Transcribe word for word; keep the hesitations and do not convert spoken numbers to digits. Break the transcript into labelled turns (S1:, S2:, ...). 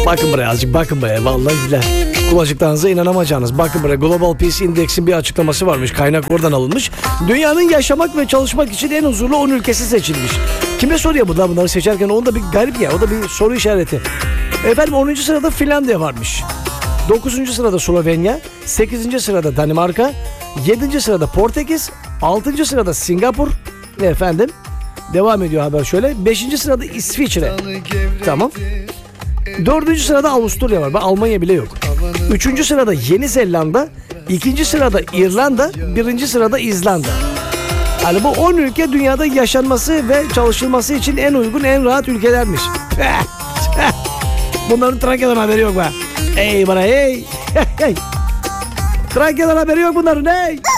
S1: Bakın buraya azıcık, bakın buraya. Vallahi billahi. Kulacıklarınıza inanamayacağınız. Bakın buraya, Global Peace Index'in bir açıklaması varmış. Kaynak oradan alınmış. Dünyanın yaşamak ve çalışmak için en huzurlu on ülkesi seçilmiş. Kime soruyor bunlar bunları seçerken? O da bir garip ya. O da bir soru işareti. Efendim onuncu sırada Finlandiya varmış. dokuzuncu sırada Slovenya. sekizinci sırada Danimarka. yedinci sırada Portekiz. altıncı sırada Singapur. Ve efendim devam ediyor haber şöyle. beşinci sırada İsviçre. Tamam. dördüncü sırada Avusturya var. Bak, Almanya bile yok. üçüncü sırada Yeni Zelanda. ikinci sırada İrlanda. birinci sırada İzlanda. Hani bu on ülke dünyada yaşanması ve çalışılması için en uygun, en rahat ülkelermiş. Bunların Trakya'dan haberi yok be. Ey bana hey. Trakya'dan haberi yok bunların hey.